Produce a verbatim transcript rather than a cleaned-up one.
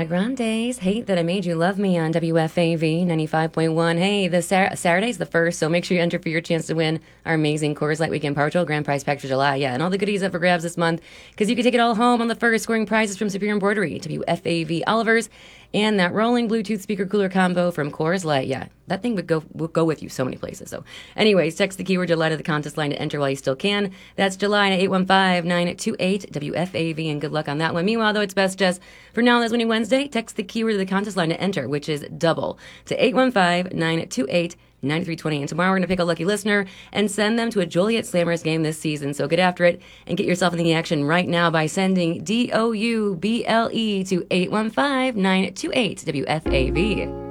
Ariana Grande's Hate That I Made You Love Me on W F A V ninety-five point one. Hey, the Sar- Saturday's the first, so make sure you enter for your chance to win our amazing Coors Light Weekend Power Patrol Grand Prize Pack for July. Yeah, and all the goodies up for grabs this month, because you can take it all home on the first, scoring prizes from Superior Embroidery, W F A V Olivers, and that rolling Bluetooth speaker cooler combo from Coors Light. Yeah, that thing would go would go with you so many places. So anyways, text the keyword July to the contest line to enter while you still can. That's July to eight one five, nine two eight, W F A V, and good luck on that one. Meanwhile, though, it's best just for now, this winning Wednesday, text the keyword to the contest line to enter, which is double, to eight one five, nine two eight, nine three two zero. And tomorrow we're going to pick a lucky listener and send them to a Joliet Slammers game this season. So get after it and get yourself in the action right now by sending D O U B L E to eight one five, nine two eight, W F A V.